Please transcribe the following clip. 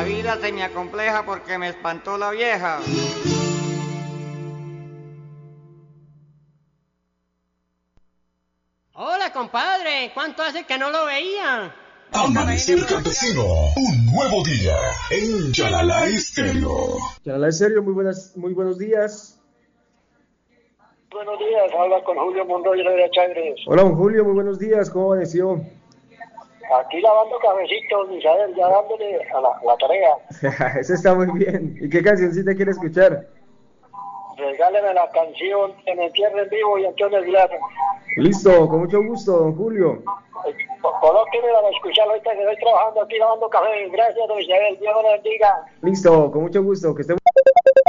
vida se me acompleja porque me espantó la vieja. Hola, compadre, ¿cuánto hace que no lo veía? Amanecer Campesino, un nuevo día en Yalalá Estéreo. Yalalá Estéreo, muy buenos días. Buenos días, habla con Julio Monroy de Chagres. Hola, don Julio, muy buenos días, ¿cómo amaneció? Aquí lavando cafecitos, Misael, ya dándole a la tarea. Eso está muy bien. ¿Y qué cancioncita quiere escuchar? Regáleme la canción que me entierre en vivo y Antonio Aguilar. Listo, con mucho gusto, don Julio. Colóquemela para escucharlo ahorita que estoy trabajando aquí lavando café. Gracias, don Misael, Dios lo bendiga. Listo, con mucho gusto, que esté muy